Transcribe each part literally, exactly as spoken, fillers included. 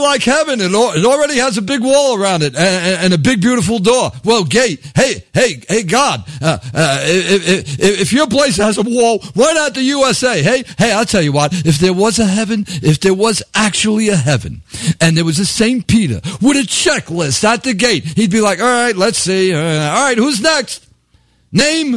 like heaven. It, it already has a big wall around it and, and a big, beautiful door. Well, gate. Hey, hey, hey, God, uh, uh, if, if, if your place has a wall, why not the U S A? Hey, hey, I'll tell you what, if there was a heaven, if there was actually a heaven, and there was a Saint Peter with a checklist at the gate, he'd be like, all right, let's see. Uh, all right, who's next? Name?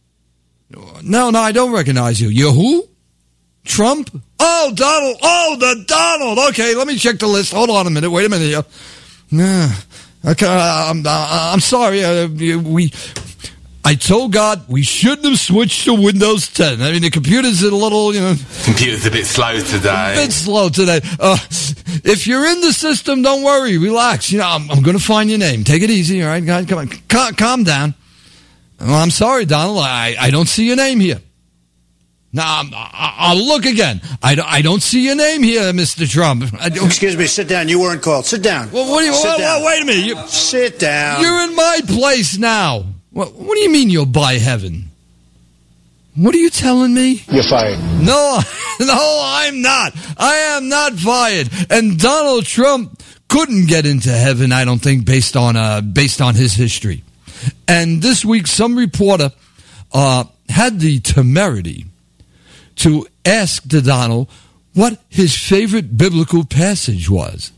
No, no, I don't recognize you. You who? Trump? Oh, Donald. Oh, the Donald. Okay, let me check the list. Hold on a minute. Wait a minute here. Nah, okay, I'm, I'm sorry. Uh, we, I told God we shouldn't have switched to Windows ten. I mean, the computer's a little, you know. Computer's a bit slow today. A bit slow today. Uh, if you're in the system, don't worry. Relax. You know, I'm, I'm going to find your name. Take it easy, all right? God, come on. Cal- calm down. Well, I'm sorry, Donald. I, I don't see your name here. Now, I'll look again. I don't, I don't see your name here, Mister Trump. Excuse me, sit down. You weren't called. Sit down. Well, what do you, sit well, down. well, wait a minute. You, sit down. You're in my place now. What, what do you mean you'll buy heaven? What are you telling me? You're fired. No, no, I'm not. I am not fired. And Donald Trump couldn't get into heaven, I don't think, based on uh, based on his history. And this week, some reporter uh, had the temerity to ask the Donald what his favorite biblical passage was.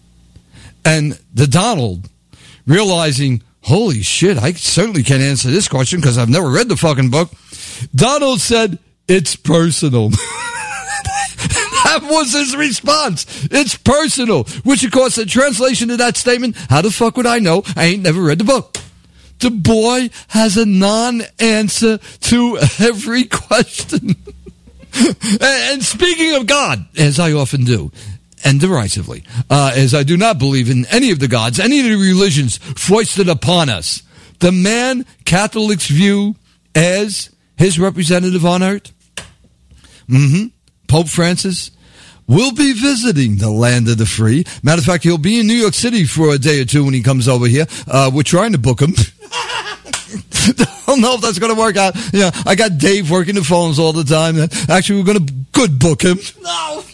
And the Donald, realizing, holy shit, I certainly can't answer this question because I've never read the fucking book, Donald said, it's personal. That was his response. It's personal. Which, of course, the translation of that statement, how the fuck would I know? I ain't never read the book. The boy has a non-answer to every question. And speaking of God, as I often do, and derisively, uh, as I do not believe in any of the gods, any of the religions foisted upon us, the man Catholics view as his representative on earth, mm-hmm, Pope Francis, will be visiting the land of the free. Matter of fact, he'll be in New York City for a day or two when he comes over here. Uh, we're trying to book him. Don't know if that's going to work out. Yeah, I got Dave working the phones all the time. Actually, we're going to good book him. No.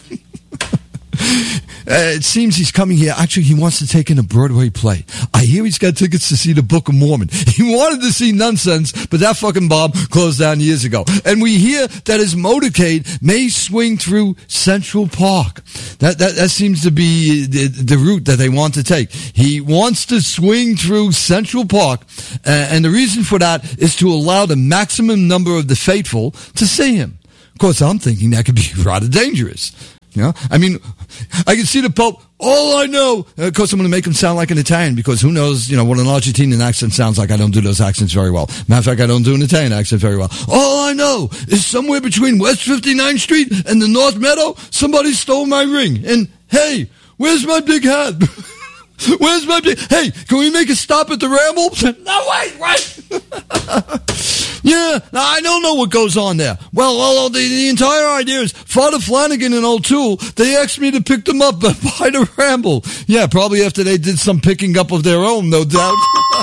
Uh, it seems he's coming here. Actually, he wants to take in a Broadway play. I hear he's got tickets to see the Book of Mormon. He wanted to see Nonsense, but that fucking bomb closed down years ago. And we hear that his motorcade may swing through Central Park. That that, that seems to be the, the route that they want to take. He wants to swing through Central Park, uh, and the reason for that is to allow the maximum number of the faithful to see him. Of course, I'm thinking that could be rather dangerous. You know, I mean, I can see the Pope. All I know, of course, I'm going to make him sound like an Italian because who knows, you know, what an Argentinian accent sounds like. I don't do those accents very well. Matter of fact, I don't do an Italian accent very well. All I know is somewhere between West fifty-ninth Street and the North Meadow, somebody stole my ring. And hey, where's my big hat? Where's my big... Hey, can we make a stop at the Ramble? No, wait, right? Yeah, I don't know what goes on there. Well, well the, the entire idea is Father Flanagan and O'Toole, they asked me to pick them up by the Ramble. Yeah, probably after they did some picking up of their own, no doubt.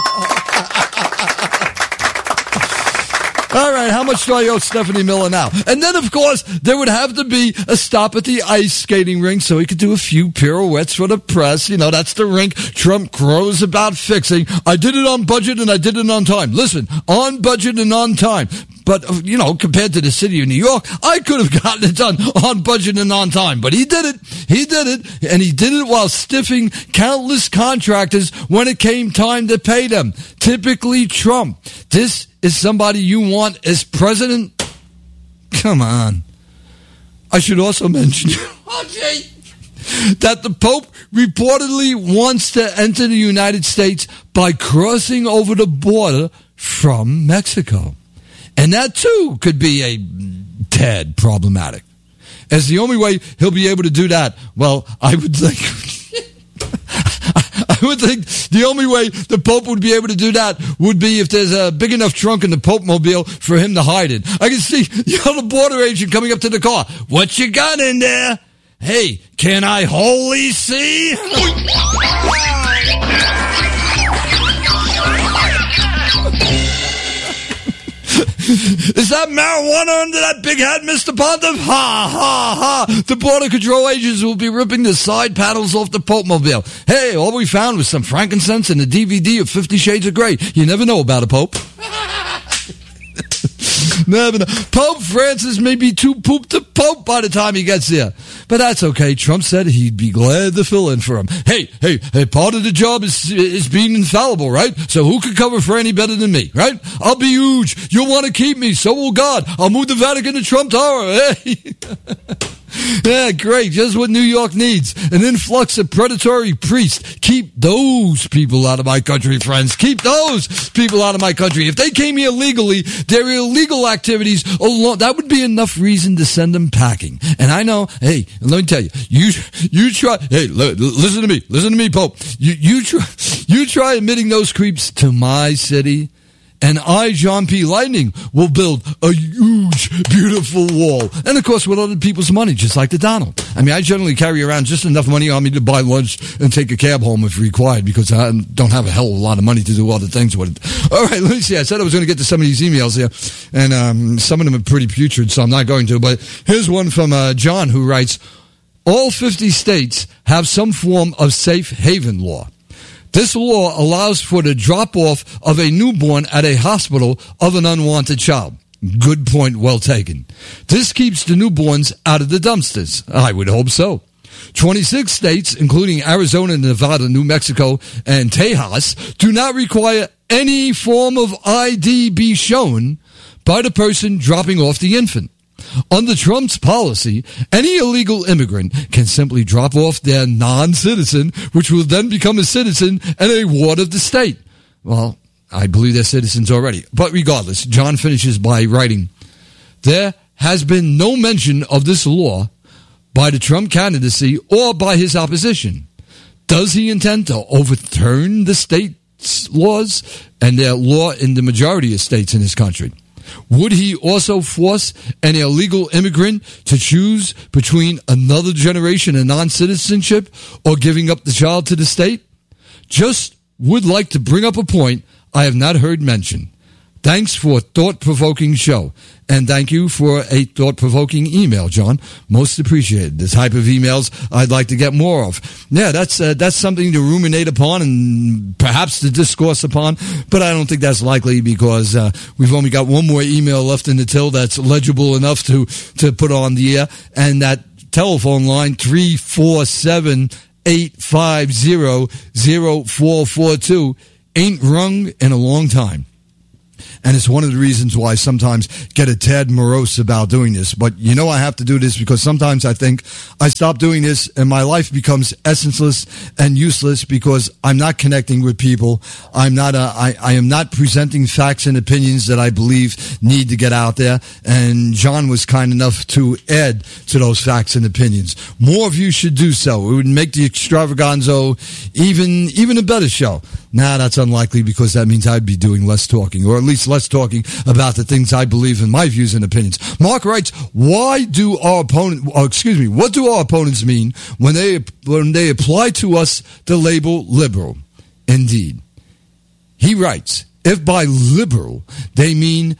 All right, how much do I owe Stephanie Miller now? And then, of course, there would have to be a stop at the ice skating rink so he could do a few pirouettes for the press. You know, that's the rink Trump crows about fixing. I did it on budget and I did it on time. Listen, on budget and on time. But, you know, compared to the city of New York, I could have gotten it done on budget and on time. But he did it. He did it. And he did it while stiffing countless contractors when it came time to pay them. Typically Trump. This is somebody you want as president? Come on. I should also mention okay, that the Pope reportedly wants to enter the United States by crossing over the border from Mexico. And that, too, could be a tad problematic. As the only way he'll be able to do that, well, I would think... I would think the only way the Pope would be able to do that would be if there's a big enough trunk in the Pope mobile for him to hide in. I can see, you know, the border agent coming up to the car. What you got in there? Hey, can I wholly see? Is that marijuana under that big hat, Mister Pontiff? Ha, ha, ha. The Border Control agents will be ripping the side panels off the Pope-mobile. Hey, all we found was some frankincense and a D V D of Fifty Shades of Grey. You never know about a Pope. Never know. Pope Francis may be too pooped to Pope by the time he gets there. But that's okay. Trump said he'd be glad to fill in for him. Hey, hey, hey, part of the job is is being infallible, right? So who could cover for any better than me, right? I'll be huge. You'll want to keep me. So will God. I'll move the Vatican to Trump Tower. Hey. Yeah, great. Just what New York needs. An influx of predatory priests. Keep those people out of my country, friends. Keep those people out of my country. If they came here legally, their illegal activities alone, that would be enough reason to send them packing. And I know, hey, let me tell you, you you try, hey, l- listen to me, listen to me, Pope. You, you, try, you try admitting those creeps to my city, and I, John P. Lightning, will build a huge, beautiful wall. And, of course, with other people's money, just like the Donald. I mean, I generally carry around just enough money on me to buy lunch and take a cab home if required, because I don't have a hell of a lot of money to do other things with it. All right, let me see. I said I was going to get to some of these emails here, and um, some of them are pretty putrid, so I'm not going to. But here's one from uh, John, who writes, all fifty states have some form of safe haven law. This law allows for the drop-off of a newborn at a hospital of an unwanted child. Good point, well taken. This keeps the newborns out of the dumpsters. I would hope so. twenty-six states, including Arizona, Nevada, New Mexico, and Tejas, do not require any form of I D be shown by the person dropping off the infant. Under Trump's policy, any illegal immigrant can simply drop off their non-citizen, which will then become a citizen and a ward of the state. Well, I believe they're citizens already. But regardless, John finishes by writing, there has been no mention of this law by the Trump candidacy or by his opposition. Does he intend to overturn the state's laws and their law in the majority of states in his country? Would he also force an illegal immigrant to choose between another generation of non-citizenship or giving up the child to the state? Just would like to bring up a point I have not heard mentioned. Thanks for a thought-provoking show. And thank you for a thought-provoking email, John. Most appreciated. The type of emails I'd like to get more of. Yeah, that's uh, that's something to ruminate upon and perhaps to discourse upon, but I don't think that's likely because uh, we've only got one more email left in the till that's legible enough to, to put on the air, and that telephone line, three four seven, eight five zero, zero four four two, ain't rung in a long time. And it's one of the reasons why I sometimes get a tad morose about doing this. But you know I have to do this because sometimes I think I stop doing this and my life becomes essenceless and useless because I'm not connecting with people. I'm not. A, I, I am not presenting facts and opinions that I believe need to get out there. And John was kind enough to add to those facts and opinions. More of you should do so. It would make the Extravaganzo even even a better show. Nah, that's unlikely because that means I'd be doing less talking, or at least less talking about the things I believe in, my views and opinions. Mark writes, why do our opponent, or excuse me, what do our opponents mean when they when they apply to us the label liberal? Indeed. He writes, if by liberal they mean,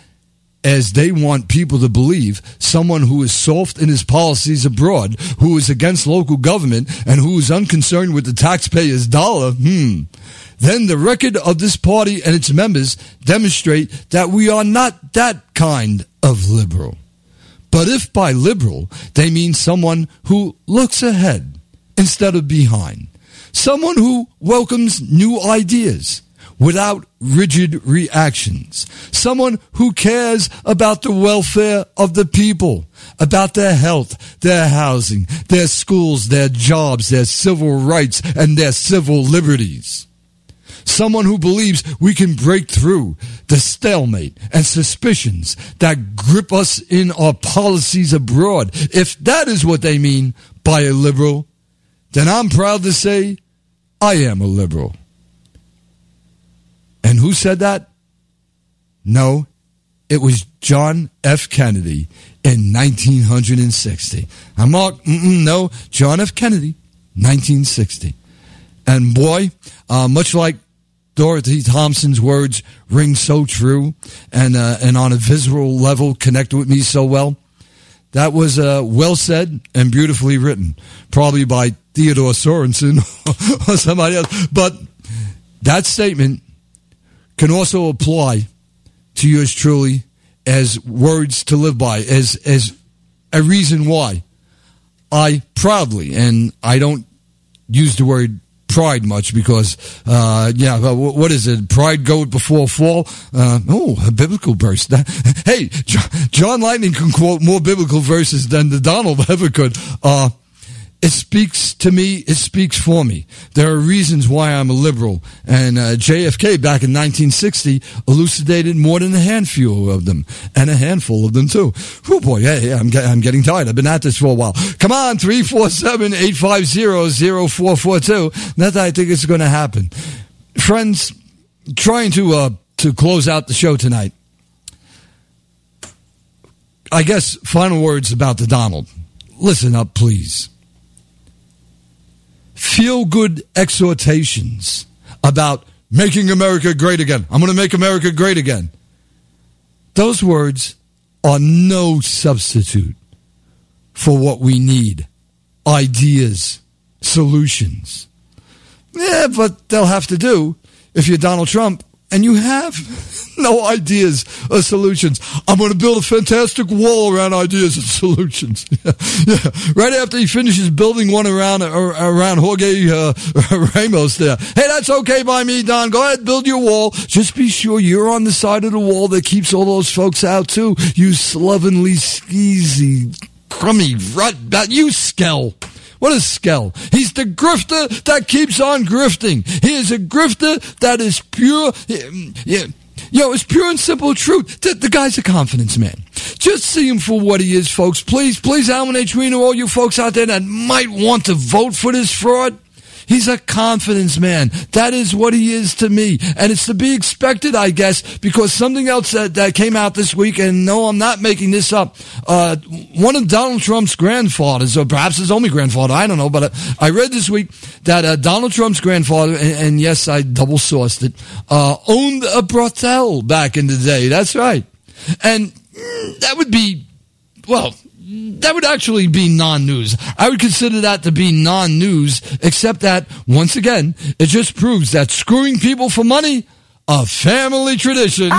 as they want people to believe, someone who is soft in his policies abroad, who is against local government, and who is unconcerned with the taxpayer's dollar, hmm, then the record of this party and its members demonstrate that we are not that kind of liberal. But if by liberal they mean someone who looks ahead instead of behind, someone who welcomes new ideas without rigid reactions, someone who cares about the welfare of the people, about their health, their housing, their schools, their jobs, their civil rights, and their civil liberties. Someone who believes we can break through the stalemate and suspicions that grip us in our policies abroad. If that is what they mean by a liberal, then I'm proud to say I am a liberal. And who said that? No, it was John F. Kennedy in nineteen sixty. I'm not, no, John F. Kennedy, nineteen sixty. And boy, uh, much like Dorothy Thompson's words ring so true and uh, and on a visceral level connect with me so well. That was uh, well said and beautifully written, probably by Theodore Sorensen or somebody else. But that statement can also apply to yours truly as words to live by, as as a reason why I proudly, and I don't use the word pride much because, uh, yeah, what is it? Pride goeth before fall. Uh, oh, a biblical verse. Hey, John Lightning can quote more biblical verses than the Donald ever could. Uh, It speaks to me. It speaks for me. There are reasons why I'm a liberal. And uh, J F K back in nineteen sixty elucidated more than a handful of them. And a handful of them, too. Oh, boy, yeah, yeah, I'm, I'm getting tired. I've been at this for a while. Come on, three four seven, eight five zero, zero four four two. Not that I think it's going to happen. Friends, trying to uh, to close out the show tonight. I guess final words about the Donald. Listen up, please. Feel-good exhortations about making America great again. I'm going to make America great again. Those words are no substitute for what we need. Ideas, solutions. Yeah, but they'll have to do if you're Donald Trump and you have no ideas or solutions. I'm going to build a fantastic wall around ideas and solutions. Yeah, yeah. Right after he finishes building one around around Jorge uh, Ramos there. Hey, that's okay by me, Don. Go ahead, build your wall. Just be sure you're on the side of the wall that keeps all those folks out, too. You slovenly, skeezy, crummy, rut, you skell. What is Skell? He's the grifter that keeps on grifting. He is a grifter that is pure. Yeah, you know, it's pure and simple truth. The, the guy's a confidence man. Just see him for what he is, folks. Please, please, Alan A. Trino, all you folks out there that might want to vote for this fraud. He's a confidence man. That is what he is to me. And it's to be expected, I guess, because something else that, that came out this week, and no, I'm not making this up. Uh, one of Donald Trump's grandfathers, or perhaps his only grandfather, I don't know, but I read this week that uh, Donald Trump's grandfather, and, and yes, I double-sourced it, uh, owned a brothel back in the day. That's right. And mm, that would be, well... that would actually be non-news. I would consider that to be non-news, except that, once again, it just proves that screwing people for money, a family tradition.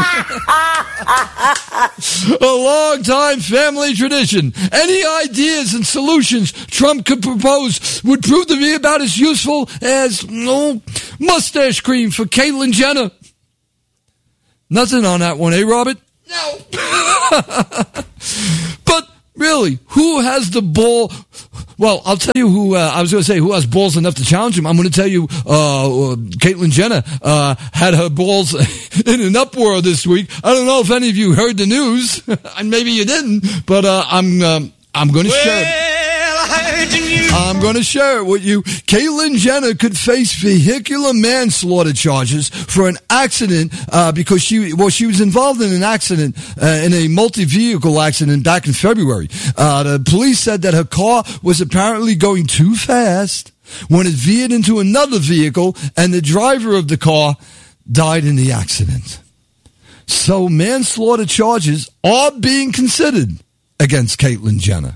A long-time family tradition. Any ideas and solutions Trump could propose would prove to be about as useful as, no, mustache cream for Caitlyn Jenner. Nothing on that one, eh, Robert? No. But... really, who has the ball? Well, I'll tell you who, uh, I was going to say who has balls enough to challenge him. I'm going to tell you, uh, Caitlyn Jenner, uh, had her balls in an uproar this week. I don't know if any of you heard the news, and maybe you didn't, but, uh, I'm, um, I'm going to well, share it. I'm going to share it with you. Caitlyn Jenner could face vehicular manslaughter charges for an accident uh, because she, well, she was involved in an accident, uh, in a multi-vehicle accident back in February. Uh, the police said that her car was apparently going too fast when it veered into another vehicle, and the driver of the car died in the accident. So manslaughter charges are being considered against Caitlyn Jenner.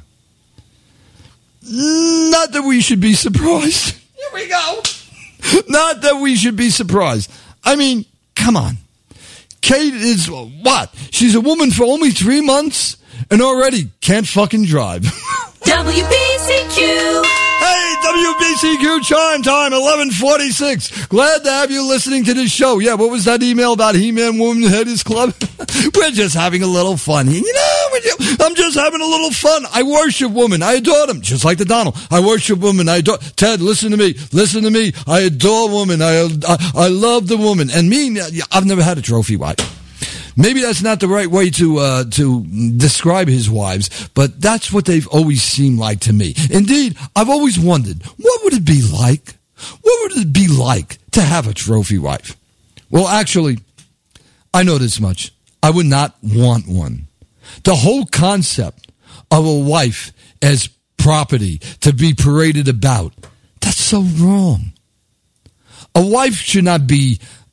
Not that we should be surprised. Here we go. Not that we should be surprised. I mean, come on. Kate is what? She's a woman for only three months and already can't fucking drive. W B C Q. Hey, W B C Q chime time, eleven forty-six. Glad to have you listening to this show. Yeah, what was that email about He-Man Woman Headers Club? We're just having a little fun. You know, I'm just having a little fun. I worship women. I adore them, just like the Donald. I worship women. I adore. Ted, listen to me. Listen to me. I adore women. I, I, I love the woman. And me, I've never had a trophy wife. Maybe that's not the right way to uh, to describe his wives, but that's what they've always seemed like to me. Indeed, I've always wondered, what would it be like? What would it be like to have a trophy wife? Well, actually, I know this much. I would not want one. The whole concept of a wife as property to be paraded about, that's so wrong. A wife should not be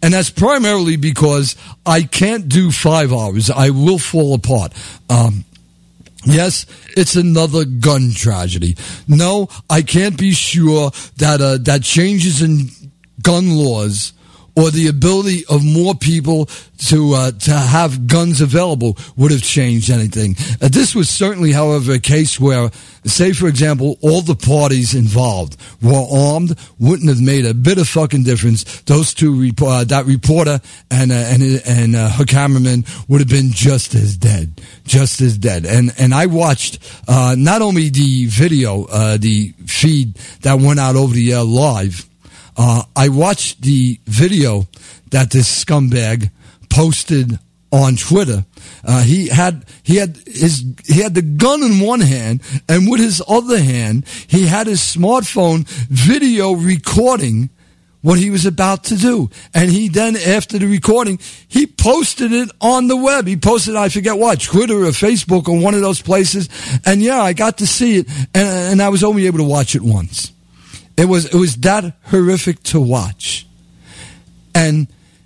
And that's primarily because I can't do five hours. I will fall apart. Um, yes, it's another gun tragedy. No, I can't be sure that uh, that changes in gun laws or the ability of more people to uh, to have guns available would have changed anything. Uh, this was certainly, however, a case where, say, for example, all the parties involved were armed, wouldn't have made a bit of fucking difference. Those two, rep- uh, that reporter and uh, and and uh, her cameraman would have been just as dead, just as dead. And and I watched uh, not only the video, uh, the feed that went out over the air live. Uh, I watched the video that this scumbag posted on Twitter. Uh, he had he had his he had the gun in one hand, and with his other hand, he had his smartphone video recording what he was about to do. And he then, after the recording, he posted it on the web. He posted, I forget what, Twitter or Facebook or one of those places. And yeah, I got to see it, and, and I was only able to watch it once. It was it was that horrific to watch. And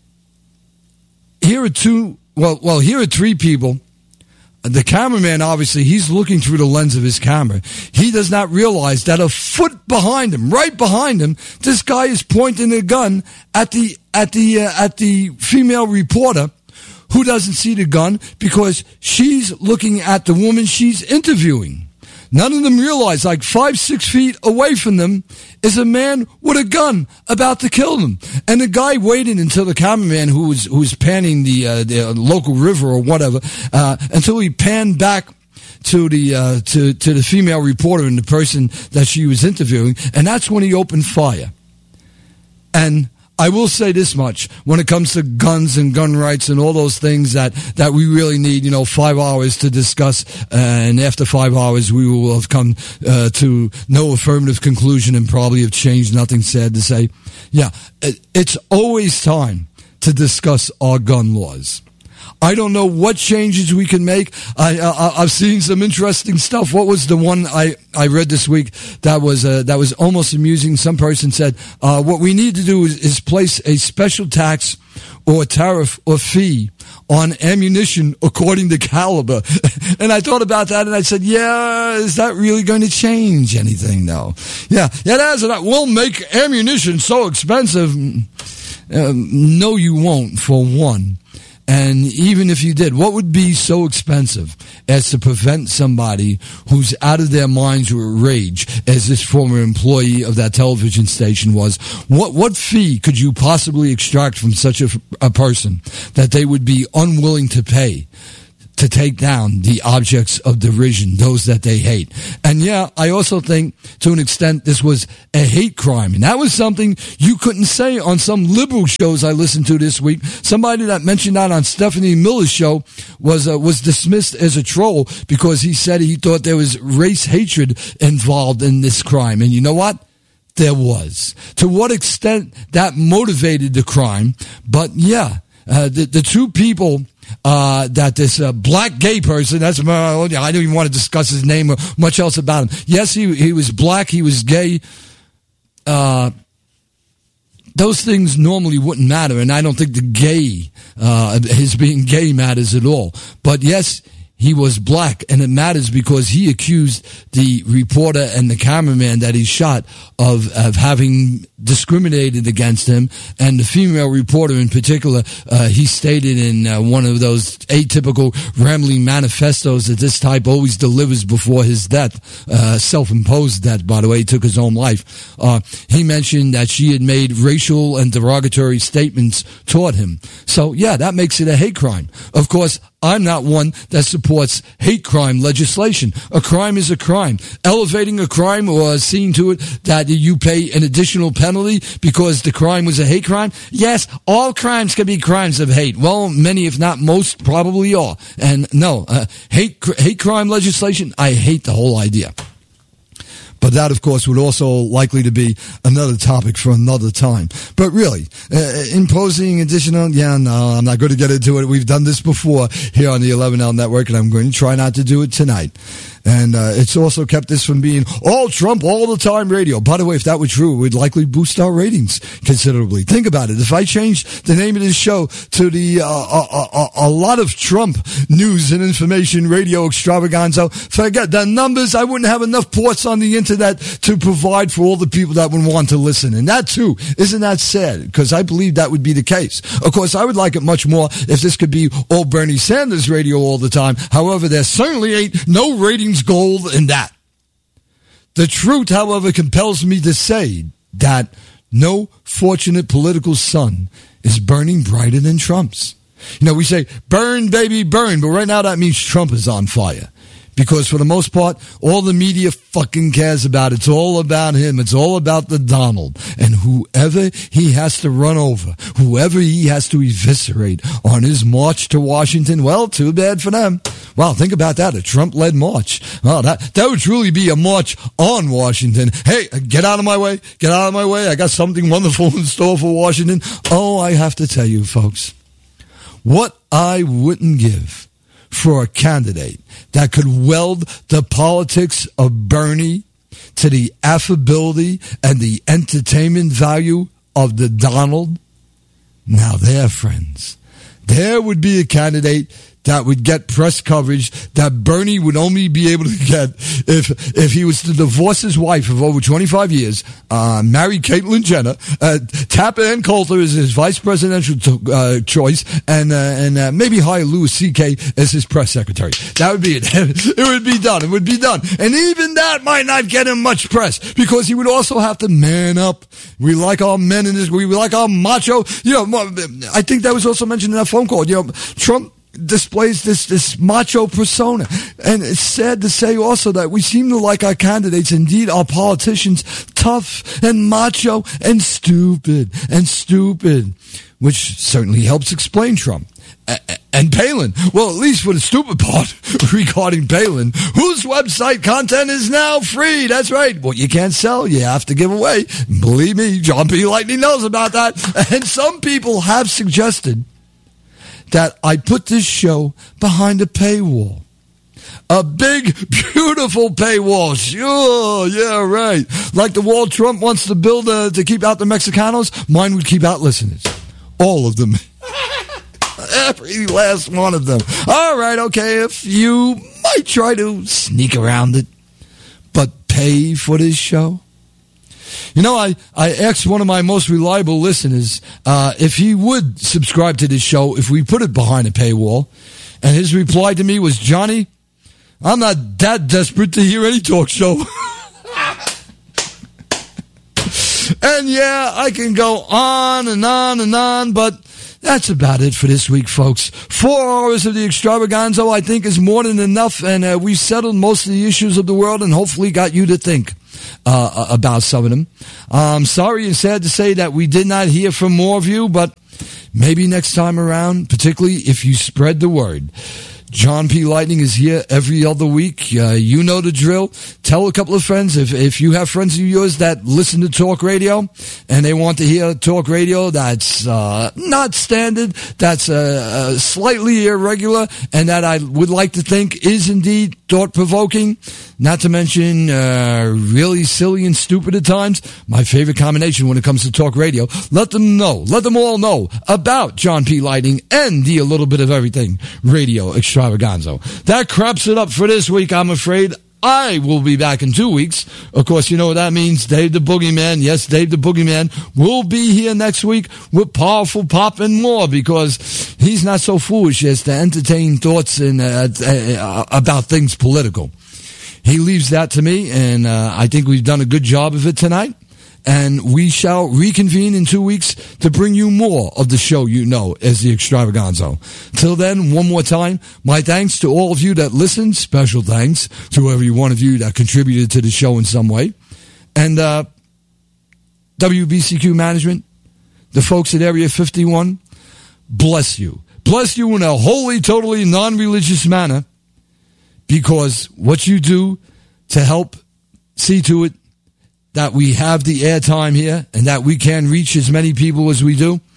here are two, well, well, here are three people. The cameraman, obviously, he's looking through the lens of his camera. He does not realize that a foot behind him, right behind him, this guy is pointing a gun at the at the uh, at the female reporter, who doesn't see the gun because she's looking at the woman she's interviewing. None of them realize, like five, six feet away from them is a man with a gun about to kill them. And the guy waited until the cameraman who was, who was panning the, uh, the local river or whatever, uh, until he panned back to the, uh, to, to the female reporter and the person that she was interviewing. And that's when he opened fire. And I will say this much, when it comes to guns and gun rights and all those things that, that we really need, you know, five hours to discuss, uh, and after five hours we will have come uh, to no affirmative conclusion and probably have changed nothing, sad to say. Yeah, it, it's always time to discuss our gun laws. I don't know what changes we can make. I, I, I've seen some interesting stuff. What was the one I, I read this week that was uh, that was almost amusing? Some person said, uh, what we need to do is, is place a special tax or tariff or fee on ammunition according to caliber. And I thought about that and I said, yeah, is that really going to change anything, though? Yeah, yeah, that's it. We'll make ammunition so expensive. Um, no, you won't, for one. And even if you did, what would be so expensive as to prevent somebody who's out of their minds with rage, as this former employee of that television station was? What what fee could you possibly extract from such a, a person that they would be unwilling to pay to take down the objects of derision, those that they hate? And yeah, I also think to an extent this was a hate crime. And that was something you couldn't say on some liberal shows I listened to this week. Somebody that mentioned that on Stephanie Miller's show was uh, was dismissed as a troll because he said he thought there was race hatred involved in this crime. And you know what? There was. To what extent that motivated the crime. But yeah, uh, the, the two people Uh, that this uh, black gay person, that's, uh, I don't even want to discuss his name or much else about him. Yes, he he was black, he was gay. Uh, those things normally wouldn't matter, and I don't think the gay, uh, his being gay matters at all. But yes, he was black, and it matters because he accused the reporter and the cameraman that he shot of, of having discriminated against him. And the female reporter in particular, uh, he stated in uh, one of those atypical rambling manifestos that this type always delivers before his death, uh, self-imposed death, by the way. He took his own life. Uh, he mentioned that she had made racial and derogatory statements toward him. So, yeah, that makes it a hate crime. Of course, I'm not one that supports hate crime legislation. A crime is a crime. Elevating a crime or seeing to it that you pay an additional penalty because the crime was a hate crime. Yes, all crimes can be crimes of hate. Well, many, if not most, probably are. And no, uh, hate hate crime legislation, I hate the whole idea. But that, of course, would also likely to be another topic for another time. But really, uh, imposing additional, yeah, no, I'm not going to get into it. We've done this before here on the eleven L Network, and I'm going to try not to do it tonight. And uh, it's also kept this from being all Trump all the time radio. By the way, if that were true, it would likely boost our ratings considerably. Think about it. If I changed the name of this show to the uh, a, a, a lot of Trump news and information radio extravaganza, forget the numbers. I wouldn't have enough ports on the internet to provide for all the people that would want to listen. And that too, isn't that sad? Because I believe that would be the case. Of course, I would like it much more if this could be all Bernie Sanders radio all the time. However, there certainly ain't no ratings gold in that. The truth, however, compels me to say that no fortunate political sun is burning brighter than Trump's. You know, we say, burn, baby, burn, but right now that means Trump is on fire. Because for the most part, all the media fucking cares about, it's all about him. It's all about the Donald. And whoever he has to run over, whoever he has to eviscerate on his march to Washington, well, too bad for them. Wow, think about that, a Trump-led march. Oh, that, that would truly be a march on Washington. Hey, get out of my way. Get out of my way. I got something wonderful in store for Washington. Oh, I have to tell you, folks, what I wouldn't give for a candidate that could weld the politics of Bernie to the affability and the entertainment value of the Donald. Now there, friends, there would be a candidate that would get press coverage that Bernie would only be able to get if if he was to divorce his wife of over twenty-five years, uh, marry Caitlyn Jenner, uh, tap Ann Coulter as his vice presidential to, uh, choice, and uh, and uh, maybe hire Louis C K as his press secretary. That would be it. It would be done. It would be done. And even that might not get him much press because he would also have to man up. We like our men in this. We like our macho. You know, I think that was also mentioned in that phone call. You know, Trump displays this this macho persona, and it's sad to say also that we seem to like our candidates, indeed our politicians, tough and macho and stupid and stupid, which certainly helps explain Trump. And Palin, well, at least for the stupid part regarding Palin, whose website content is now free. That's right. What you can't sell, you have to give away. Believe me, John P. Lightning knows about that. And some people have suggested that I put this show behind a paywall. A big, beautiful paywall. Sure, yeah, right. Like the wall Trump wants to build uh, to keep out the Mexicanos, mine would keep out listeners. All of them. Every last one of them. All right, okay, if you might try to sneak around it, but pay for this show. You know, I, I asked one of my most reliable listeners uh, if he would subscribe to this show if we put it behind a paywall. And his reply to me was, Johnny, I'm not that desperate to hear any talk show. And yeah, I can go on and on and on, but that's about it for this week, folks. Four hours of the extravaganza, I think, is more than enough, and uh, we've settled most of the issues of the world and hopefully got you to think uh, about some of them. I'm sorry and sad to say that we did not hear from more of you, but maybe next time around, particularly if you spread the word. John P. Lightning is here every other week. Uh, you know the drill. Tell a couple of friends. If if you have friends of yours that listen to talk radio and they want to hear talk radio that's uh, not standard, that's uh, uh, slightly irregular, and that I would like to think is indeed thought-provoking, not to mention uh, really silly and stupid at times, my favorite combination when it comes to talk radio, let them know, let them all know about John P. Lightning and the A Little Bit of Everything Radio Extravaganza. That craps it up for this week, I'm afraid. I will be back in two weeks. Of course, you know what that means. Dave the Boogeyman. Yes, Dave the Boogeyman will be here next week with Powerful Pop and more because he's not so foolish as to entertain thoughts and uh, uh, about things political. He leaves that to me, and uh, I think we've done a good job of it tonight. And we shall reconvene in two weeks to bring you more of the show you know as the Extravaganza. Till then, one more time, my thanks to all of you that listened. Special thanks to every one of you that contributed to the show in some way. And uh, W B C Q Management, the folks at Area fifty-one, bless you. Bless you in a wholly, totally non-religious manner, because what you do to help see to it that we have the airtime here and that we can reach as many people as we do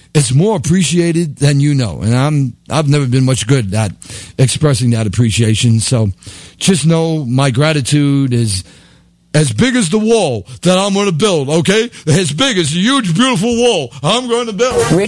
it's more appreciated than you know. And I'm, I've never been much good at expressing that appreciation. So just know my gratitude is as big as the wall that I'm going to build, okay? As big as the huge, beautiful wall I'm going to build.